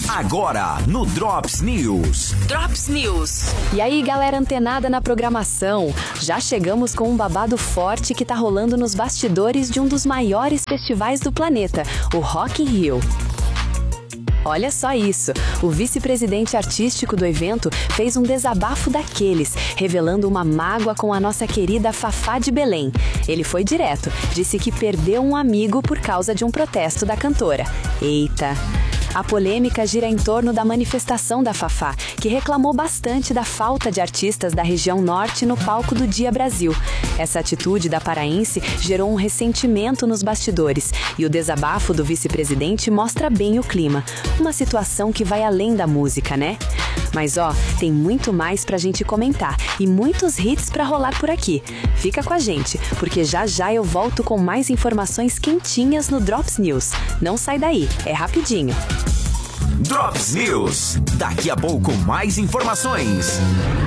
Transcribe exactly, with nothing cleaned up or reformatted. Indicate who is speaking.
Speaker 1: Agora, no Drops News.
Speaker 2: Drops News.
Speaker 3: E aí, galera antenada na programação? Já chegamos com um babado forte que tá rolando nos bastidores de um dos maiores festivais do planeta, o Rock in Rio. Olha só isso, o vice-presidente artístico do evento fez um desabafo daqueles, revelando uma mágoa com a nossa querida Fafá de Belém. Ele foi direto, disse que perdeu um amigo por causa de um protesto da cantora. Eita! A polêmica gira em torno da manifestação da Fafá, que reclamou bastante da falta de artistas da região norte no palco do Dia Brasil. Essa atitude da paraense gerou um ressentimento nos bastidores, e o desabafo do vice-presidente mostra bem o clima. Uma situação que vai além da música, né? Mas ó, tem muito mais pra gente comentar e muitos hits pra rolar por aqui. Fica com a gente, porque já já eu volto com mais informações quentinhas no Drops News. Não sai daí, é rapidinho.
Speaker 1: Drops News. Daqui a pouco mais informações.